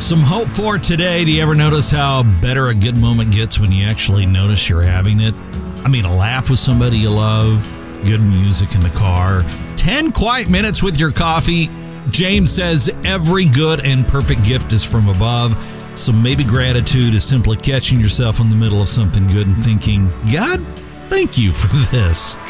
Some hope for today. Do you ever notice how better a good moment gets when you actually notice you're having it? I mean, a laugh with somebody you love, good music in the car, 10 quiet minutes with your coffee. James says every good and perfect gift is from above. So maybe gratitude is simply catching yourself in the middle of something good and thinking, God, thank you for this.